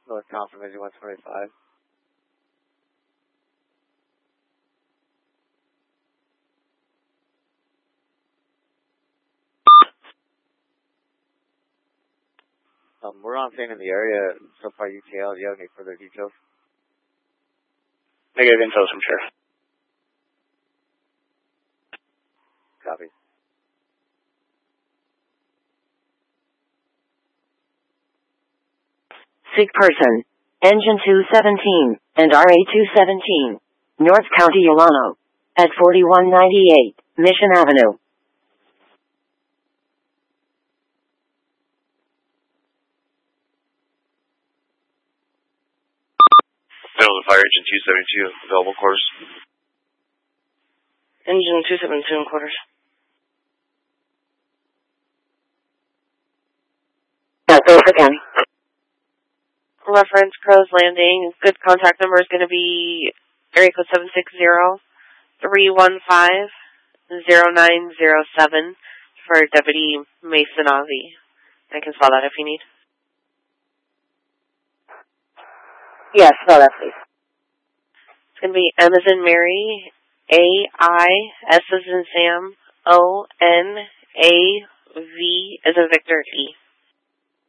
North confirmation 125. We're on scene in the area so far, UTL. Do you have any further details? Negative info from Sheriff. Copy. Sick person. Engine 217 and RA 217. North County, Yolano. At 4198 Mission Avenue. Middle of Fire Engine 272, available quarters. Engine 272 in quarters. Norfolk County. Reference Crow's Landing. Good contact number is going to be area code 760-315-0907 for Deputy Mason Ozzie. I can spell that if you need. Yes, spell that, please. It's going to be M as in Mary, A-I, S as in Sam, O-N-A-V as in Victor, E.